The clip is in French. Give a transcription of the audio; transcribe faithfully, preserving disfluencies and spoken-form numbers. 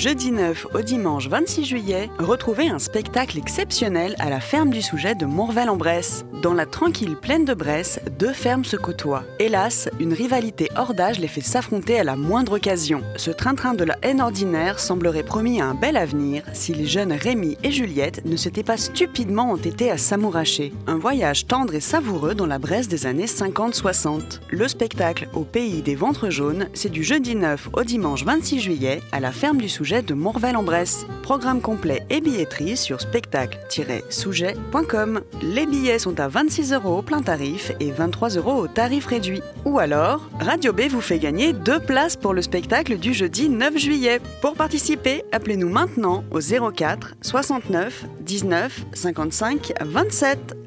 jeudi neuf au dimanche vingt-six juillet, retrouvez un spectacle exceptionnel à la ferme du Souget de Mourvel-en-Bresse. Dans la tranquille plaine de Bresse, deux fermes se côtoient. Hélas, une rivalité hors d'âge les fait s'affronter à la moindre occasion. Ce train-train de la haine ordinaire semblerait promis à un bel avenir si les jeunes Rémi et Juliette ne s'étaient pas stupidement entêtés à s'amouracher. Un voyage tendre et savoureux dans la Bresse des années cinquante soixante. Le spectacle au pays des ventres jaunes, c'est du jeudi neuf au dimanche vingt-six juillet à la ferme du Souget de Mourvel-en-Bresse. Programme complet et billetterie sur spectacle tiret souget point com. Les billets sont à vingt-six euros au plein tarif et vingt-trois euros au tarif réduit. Ou alors, Radio B vous fait gagner deux places pour le spectacle du jeudi neuf juillet. Pour participer, appelez-nous maintenant au zéro quatre soixante-neuf dix-neuf cinquante-cinq vingt-sept.